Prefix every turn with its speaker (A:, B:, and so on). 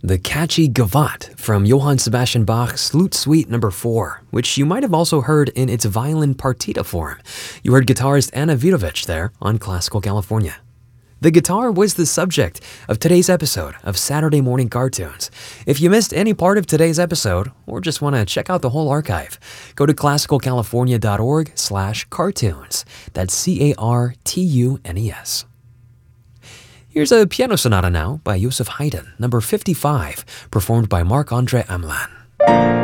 A: The catchy Gavotte from Johann Sebastian Bach's Lute Suite No. 4, which you might have also heard in its violin partita form. You heard guitarist Anna Vidovic there on Classical California. The guitar was the subject of today's episode of Saturday Morning Cartoons. If you missed any part of today's episode, or just want to check out the whole archive, go to classicalcalifornia.org/cartoons. That's CARTUNES. Here's a piano sonata now by Joseph Haydn, number 55, performed by Marc-André Hamelin.